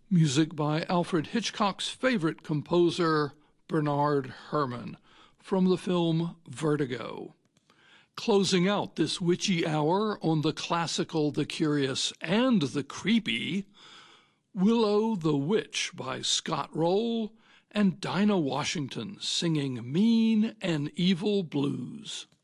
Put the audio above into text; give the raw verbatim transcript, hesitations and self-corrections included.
Music by Alfred Hitchcock's favorite composer, Bernard Herrmann, from the film Vertigo. Closing out this witchy hour on the classical, the curious, and the creepy, Willow the Witch by Scott Roll and Dinah Washington singing Mean and Evil Blues.